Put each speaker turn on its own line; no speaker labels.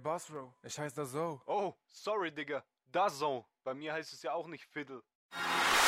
Bosro, ich heiße da so.
Oh, sorry, Digga. DAZN. Bei mir heißt es ja auch nicht Fiddle.